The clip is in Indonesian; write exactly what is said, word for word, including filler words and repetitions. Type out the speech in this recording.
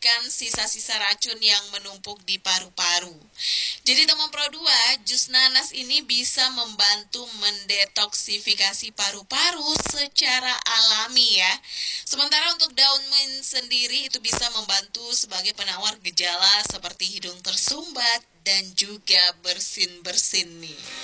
membersihkan sisa-sisa racun yang menumpuk di paru-paru. Jadi teman Pro dua, jus nanas ini bisa membantu mendetoksifikasi paru-paru secara alami ya. Sementara untuk daun mint sendiri itu bisa membantu sebagai penawar gejala seperti hidung tersumbat dan juga bersin-bersin nih.